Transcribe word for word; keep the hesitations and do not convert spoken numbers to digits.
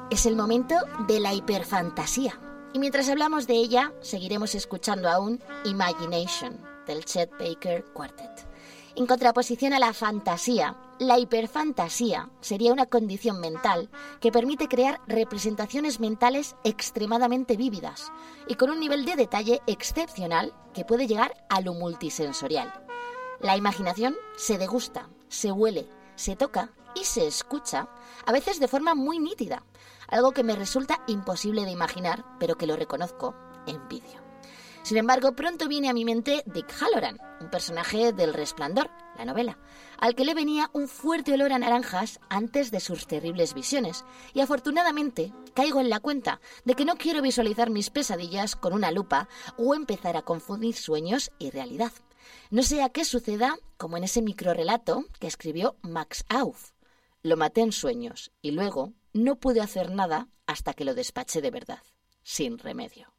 Es el momento de la hiperfantasía. Y mientras hablamos de ella, seguiremos escuchando aún Imagination, del Chet Baker Quartet. En contraposición a la fantasía, la hiperfantasía sería una condición mental que permite crear representaciones mentales extremadamente vívidas y con un nivel de detalle excepcional que puede llegar a lo multisensorial. La imaginación se degusta, se huele, se toca y se escucha, a veces de forma muy nítida, algo que me resulta imposible de imaginar, pero que lo reconozco en vídeo. Sin embargo, pronto viene a mi mente Dick Halloran, un personaje del Resplandor, la novela, al que le venía un fuerte olor a naranjas antes de sus terribles visiones, y afortunadamente caigo en la cuenta de que no quiero visualizar mis pesadillas con una lupa o empezar a confundir sueños y realidad. No sea que suceda como en ese microrrelato que escribió Max Auf. Lo maté en sueños y luego no pude hacer nada hasta que lo despaché de verdad, sin remedio.